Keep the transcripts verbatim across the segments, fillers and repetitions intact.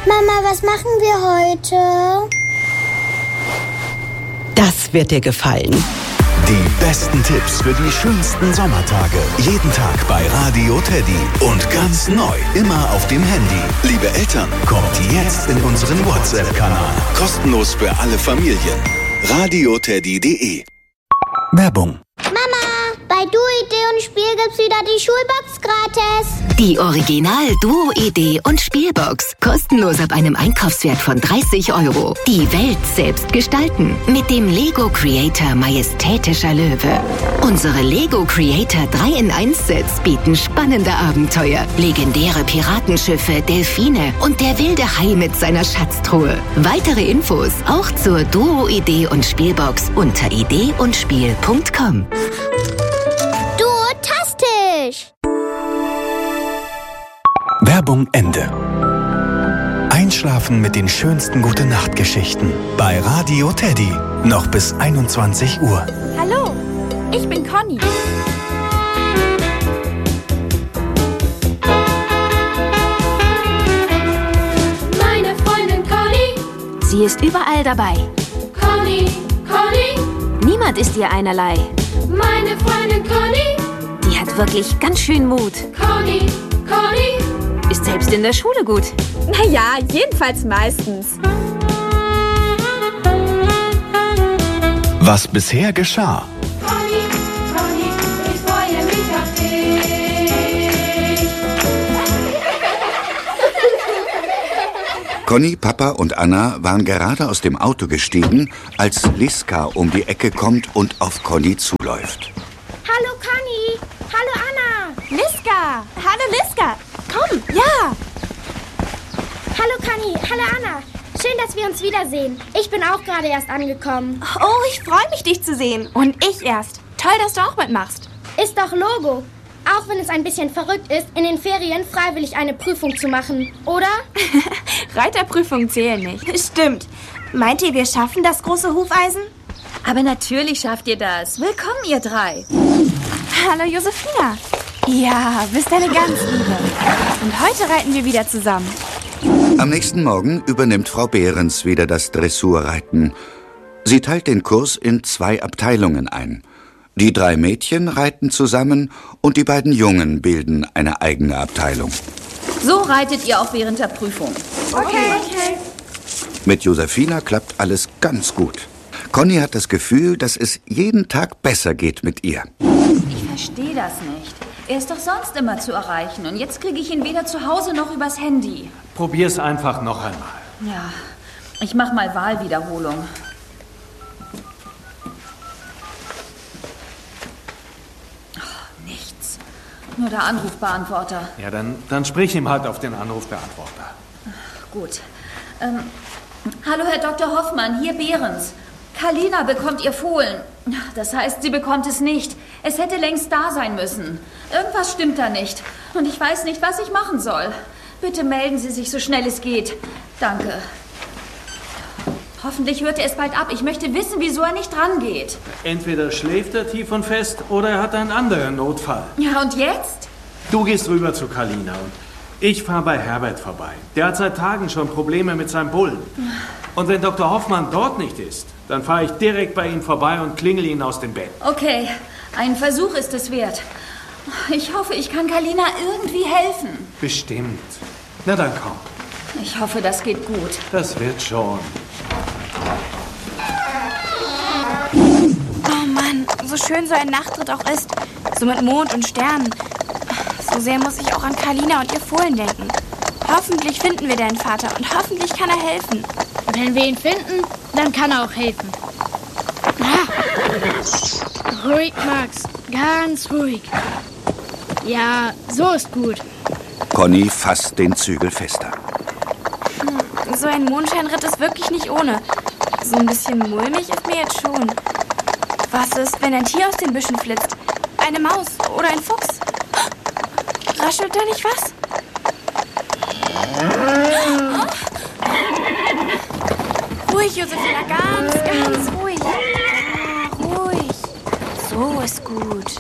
Mama, was machen wir heute? Das wird dir gefallen. Die besten Tipps für die schönsten Sommertage. Jeden Tag bei Radio Teddy. Und ganz neu, immer auf dem Handy. Liebe Eltern, kommt jetzt in unseren WhatsApp-Kanal. Kostenlos für alle Familien. radio teddy punkt de. Werbung. Mama, bei Duo-Idee und Spiel gibt's wieder die Schulbox gratis. Die Original Duo-Idee und Spielbox. Kostenlos ab einem Einkaufswert von dreißig Euro. Die Welt selbst gestalten. Mit dem Lego Creator Majestätischer Löwe. Unsere Lego Creator drei in eins Sets bieten spannende Abenteuer. Legendäre Piratenschiffe, Delfine und der wilde Hai mit seiner Schatztruhe. Weitere Infos auch zur Duo-Idee und Spielbox unter idee und spiel punkt com. Duotastisch! Werbung Ende. Einschlafen mit den schönsten Gute-Nacht-Geschichten bei Radio Teddy. Noch bis einundzwanzig Uhr. Hallo, ich bin Conny. Meine Freundin Conny. Sie ist überall dabei. Conny, Conny. Niemand ist ihr einerlei. Meine Freundin Conny. Die hat wirklich ganz schön Mut. Conny, Conny. Ist selbst in der Schule gut. Naja, jedenfalls meistens. Was bisher geschah. Conny, Conny, ich freue mich auf dich. Conny, Papa und Anna waren gerade aus dem Auto gestiegen, als Liska um die Ecke kommt und auf Conny zuläuft. Hallo Conny, hallo Anna. Liska! Hallo Liska! Komm, ja! Hallo Conny, hallo Anna. Schön, dass wir uns wiedersehen. Ich bin auch gerade erst angekommen. Oh, ich freue mich, dich zu sehen. Und ich erst. Toll, dass du auch mitmachst. Ist doch Logo. Auch wenn es ein bisschen verrückt ist, in den Ferien freiwillig eine Prüfung zu machen, oder? Reiterprüfungen zählen nicht. Stimmt. Meint ihr, wir schaffen das große Hufeisen? Aber natürlich schafft ihr das. Willkommen, ihr drei. Hallo, Josephina. Ja, bist eine ganz Liebe. Und heute reiten wir wieder zusammen. Am nächsten Morgen übernimmt Frau Behrens wieder das Dressurreiten. Sie teilt den Kurs in zwei Abteilungen ein. Die drei Mädchen reiten zusammen und die beiden Jungen bilden eine eigene Abteilung. So reitet ihr auch während der Prüfung. Okay. okay. Mit Josephina klappt alles ganz gut. Conny hat das Gefühl, dass es jeden Tag besser geht mit ihr. Ich verstehe das nicht. Er ist doch sonst immer zu erreichen und jetzt kriege ich ihn weder zu Hause noch übers Handy. Probier's einfach noch einmal. Ja, ich mach mal Wahlwiederholung. Oh, nichts. Nur der Anrufbeantworter. Ja, dann, dann sprich ihm halt auf den Anrufbeantworter. Gut. Ähm, hallo, Herr Doktor Hoffmann, hier Behrens. Kalina bekommt ihr Fohlen. Das heißt, sie bekommt es nicht. Es hätte längst da sein müssen. Irgendwas stimmt da nicht. Und ich weiß nicht, was ich machen soll. Bitte melden Sie sich so schnell es geht. Danke. Hoffentlich hört er es bald ab. Ich möchte wissen, wieso er nicht rangeht. Entweder schläft er tief und fest oder er hat einen anderen Notfall. Ja, und jetzt? Du gehst rüber zu Kalina und ich fahre bei Herbert vorbei. Der hat seit Tagen schon Probleme mit seinem Bullen. Und wenn Doktor Hoffmann dort nicht ist, dann fahre ich direkt bei ihm vorbei und klingel ihn aus dem Bett. Okay, ein Versuch ist es wert. Ich hoffe, ich kann Kalina irgendwie helfen. Bestimmt. Na dann komm. Ich hoffe, das geht gut. Das wird schon. Oh Mann, so schön so ein Nachtritt auch ist. So mit Mond und Sternen. So sehr muss ich auch an Kalina und ihr Fohlen denken. Hoffentlich finden wir deinen Vater und hoffentlich kann er helfen. Wenn wir ihn finden, dann kann er auch helfen. Ah. Ruhig, Max. Ganz ruhig. Ja, so ist gut. Conny fasst den Zügel fester. Hm, so ein Mondscheinritt ist wirklich nicht ohne. So ein bisschen mulmig ist mir jetzt schon. Was ist, wenn ein Tier aus den Büschen flitzt? Eine Maus oder ein Fuchs? Raschelt da nicht was? Ruhig, Josephina, ganz, ganz ruhig. Ja, ruhig. So ist gut.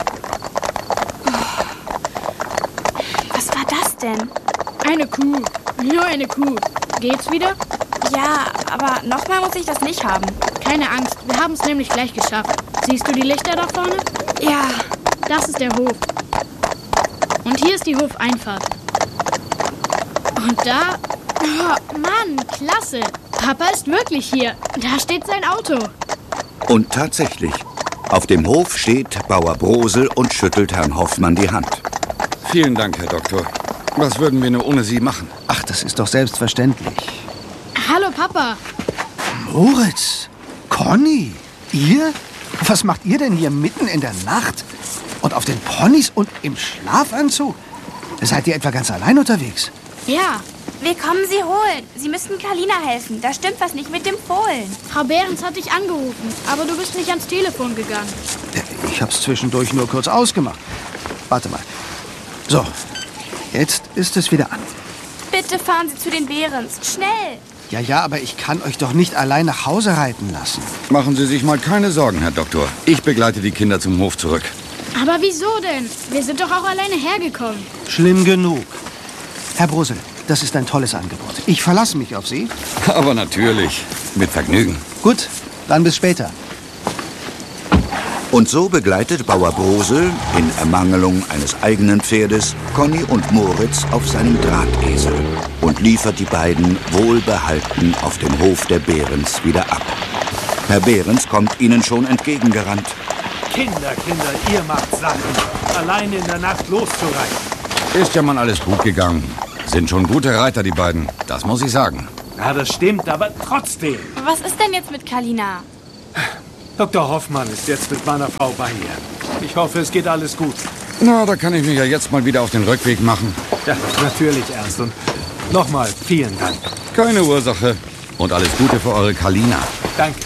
denn? Eine Kuh. Nur eine Kuh. Geht's wieder? Ja, aber nochmal muss ich das nicht haben. Keine Angst, wir haben es nämlich gleich geschafft. Siehst du die Lichter da vorne? Ja. Das ist der Hof. Und hier ist die Hofeinfahrt. Und da... Oh, Mann, klasse. Papa ist wirklich hier. Da steht sein Auto. Und tatsächlich, auf dem Hof steht Bauer Brosel und schüttelt Herrn Hoffmann die Hand. Vielen Dank, Herr Doktor. Was würden wir nur ohne Sie machen? Ach, das ist doch selbstverständlich. Hallo, Papa. Moritz, Conny, ihr? Was macht ihr denn hier mitten in der Nacht? Und auf den Ponys und im Schlafanzug? Seid ihr etwa ganz allein unterwegs? Ja. Wir kommen Sie holen. Sie müssten Kalina helfen. Da stimmt was nicht mit dem Fohlen. Frau Behrens hat dich angerufen, aber du bist nicht ans Telefon gegangen. Ich hab's zwischendurch nur kurz ausgemacht. Warte mal. So, jetzt ist es wieder an. Bitte fahren Sie zu den Behrens. Schnell. Ja, ja, aber ich kann euch doch nicht allein nach Hause reiten lassen. Machen Sie sich mal keine Sorgen, Herr Doktor. Ich begleite die Kinder zum Hof zurück. Aber wieso denn? Wir sind doch auch alleine hergekommen. Schlimm genug. Herr Brosel, das ist ein tolles Angebot. Ich verlasse mich auf Sie. Aber natürlich. Mit Vergnügen. Gut, dann bis später. Und so begleitet Bauer Brosel, in Ermangelung eines eigenen Pferdes, Conny und Moritz auf seinem Drahtesel und liefert die beiden wohlbehalten auf dem Hof der Behrens wieder ab. Herr Behrens kommt ihnen schon entgegengerannt. Kinder, Kinder, ihr macht Sachen. Alleine in der Nacht loszureiten. Ist ja mal alles gut gegangen. Sind schon gute Reiter, die beiden. Das muss ich sagen. Ja, das stimmt, aber trotzdem. Was ist denn jetzt mit Kalina? Doktor Hoffmann ist jetzt mit meiner Frau bei mir. Ich hoffe, es geht alles gut. Na, da kann ich mich ja jetzt mal wieder auf den Rückweg machen. Ja, natürlich, Ernst. Und nochmal vielen Dank. Keine Ursache. Und alles Gute für eure Kalina. Danke.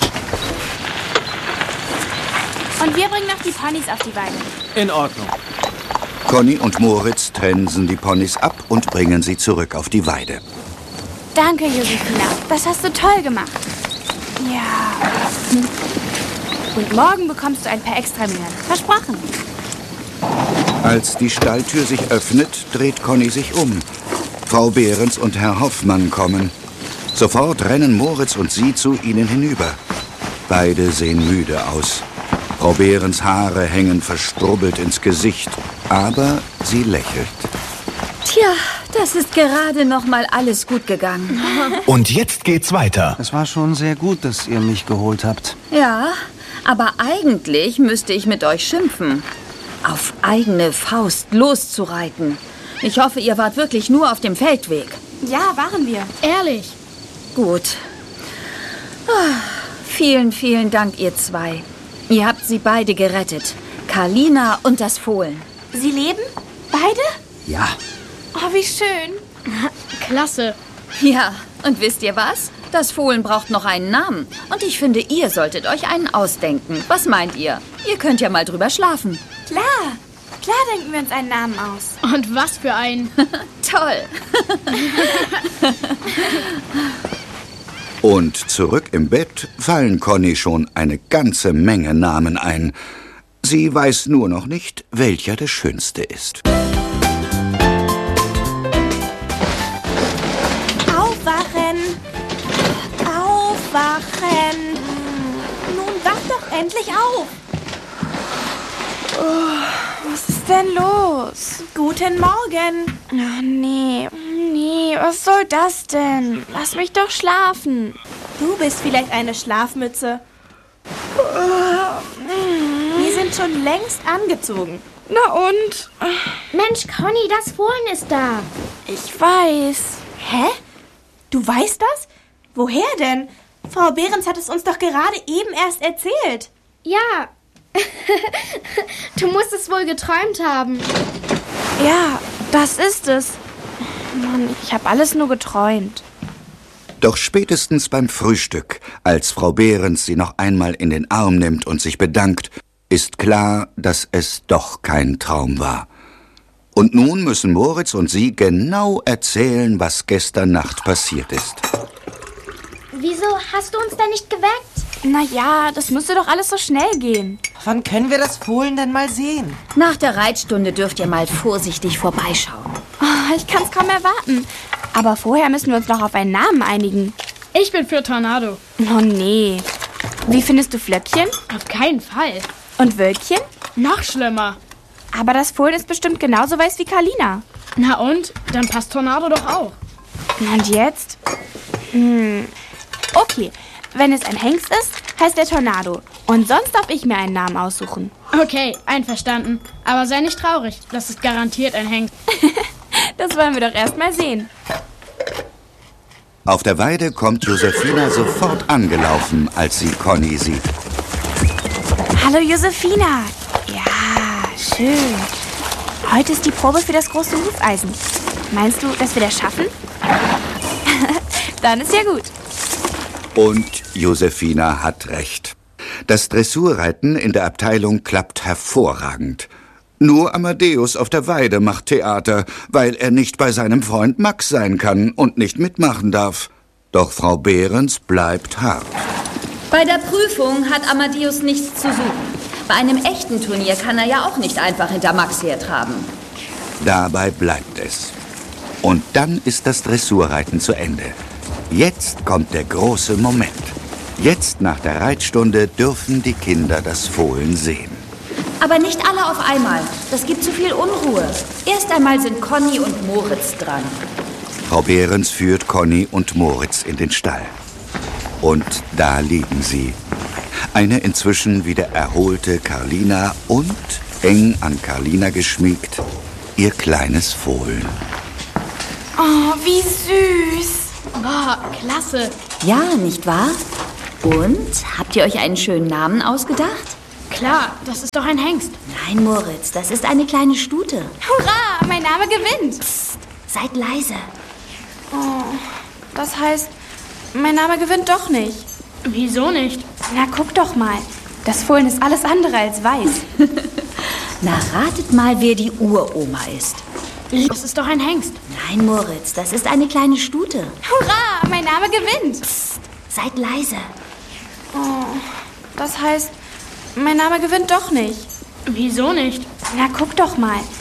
Und wir bringen noch die Ponys auf die Weide. In Ordnung. Conny und Moritz trensen die Ponys ab und bringen sie zurück auf die Weide. Danke, Josefina. Das hast du toll gemacht. Ja. Und morgen bekommst du ein paar Extramühen. Versprochen. Als die Stalltür sich öffnet, dreht Conny sich um. Frau Behrens und Herr Hoffmann kommen. Sofort rennen Moritz und sie zu ihnen hinüber. Beide sehen müde aus. Frau Behrens Haare hängen verstrubbelt ins Gesicht, aber sie lächelt. Tja, das ist gerade noch mal alles gut gegangen. Und jetzt geht's weiter. Es war schon sehr gut, dass ihr mich geholt habt. Ja, aber eigentlich müsste ich mit euch schimpfen. Auf eigene Faust loszureiten. Ich hoffe, ihr wart wirklich nur auf dem Feldweg. Ja, waren wir. Ehrlich. Gut. Ah, vielen, vielen Dank, ihr zwei. Ihr habt sie beide gerettet. Kalina und das Fohlen. Sie leben? Beide? Ja. Oh, wie schön. Klasse. Ja, und wisst ihr was? Das Fohlen braucht noch einen Namen. Und ich finde, ihr solltet euch einen ausdenken. Was meint ihr? Ihr könnt ja mal drüber schlafen. Klar. Klar denken wir uns einen Namen aus. Und was für einen? Toll. Und zurück im Bett fallen Conny schon eine ganze Menge Namen ein. Sie weiß nur noch nicht, welcher der schönste ist. Aufwachen! Aufwachen! Nun wach doch endlich auf! Oh, was ist denn los? Guten Morgen! Oh, nee, nee, was soll das denn? Lass mich doch schlafen. Du bist vielleicht eine Schlafmütze. Wir sind schon längst angezogen. Na und? Mensch, Conny, das Fohlen ist da. Ich weiß. Hä? Du weißt das? Woher denn? Frau Behrens hat es uns doch gerade eben erst erzählt. Ja. Du musst es wohl geträumt haben. Ja, das ist es. Mann, ich habe alles nur geträumt. Doch spätestens beim Frühstück, als Frau Behrens sie noch einmal in den Arm nimmt und sich bedankt, ist klar, dass es doch kein Traum war. Und nun müssen Moritz und sie genau erzählen, was gestern Nacht passiert ist. Wieso hast du uns denn nicht geweckt? Na ja, das müsste doch alles so schnell gehen. Wann können wir das Fohlen denn mal sehen? Nach der Reitstunde dürft ihr mal vorsichtig vorbeischauen. Oh, ich kann's kaum erwarten. Aber vorher müssen wir uns noch auf einen Namen einigen. Ich bin für Tornado. Oh nee. Wie findest du Flöckchen? Auf keinen Fall. Und Wölkchen? Noch schlimmer. Aber das Fohlen ist bestimmt genauso weiß wie Kalina. Na und? Dann passt Tornado doch auch. Und jetzt? Hm. Okay, wenn es ein Hengst ist, heißt er Tornado. Und sonst darf ich mir einen Namen aussuchen. Okay, einverstanden. Aber sei nicht traurig. Das ist garantiert ein Hengst. Das wollen wir doch erst mal sehen. Auf der Weide kommt Josefina sofort angelaufen, als sie Conny sieht. Hallo Josefina. Ja, schön. Heute ist die Probe für das große Hufeisen. Meinst du, dass wir das schaffen? Dann ist ja gut. Und Josefina hat recht. Das Dressurreiten in der Abteilung klappt hervorragend. Nur Amadeus auf der Weide macht Theater, weil er nicht bei seinem Freund Max sein kann und nicht mitmachen darf. Doch Frau Behrens bleibt hart. Bei der Prüfung hat Amadeus nichts zu suchen. Bei einem echten Turnier kann er ja auch nicht einfach hinter Max hertraben. Dabei bleibt es. Und dann ist das Dressurreiten zu Ende. Jetzt kommt der große Moment. Jetzt nach der Reitstunde dürfen die Kinder das Fohlen sehen. Aber nicht alle auf einmal. Das gibt zu viel Unruhe. Erst einmal sind Conny und Moritz dran. Frau Behrens führt Conny und Moritz in den Stall. Und da liegen sie. Eine inzwischen wieder erholte Carlina und, eng an Carlina geschmiegt, ihr kleines Fohlen. Oh, wie süß. Boah, klasse. Ja, nicht wahr? Und, habt ihr euch einen schönen Namen ausgedacht? Klar, das ist doch ein Hengst. Nein, Moritz, das ist eine kleine Stute. Hurra, mein Name gewinnt. Psst, seid leise. Oh, das heißt, mein Name gewinnt doch nicht. Wieso nicht? Na, guck doch mal. Das Fohlen ist alles andere als weiß. Na, ratet mal, wer die Uroma ist. Das ist doch ein Hengst. Nein, Moritz, das ist eine kleine Stute. Hurra, mein Name gewinnt. Psst, seid leise. Oh, das heißt, mein Name gewinnt doch nicht. Wieso nicht? Na, guck doch mal.